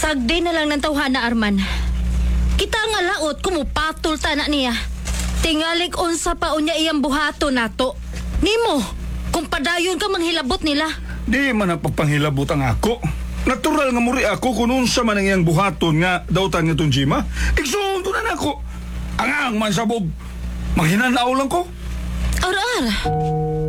Pagdi na lang ng tawhana, Arman. Kita nga laot kumupatol ta na niya. Tingalig unsa pa unya iyang buhato nato. Nimo, kung padayon ka manghilabot nila. Di man ang pagpanghilabot ang ako. Natural nga muri ako kung unsa man ang iyang buhaton nga dautan nga itong Jima. Igsundo na ako. Ang man sabog. Maghinanaw lang ko. Ar-ar.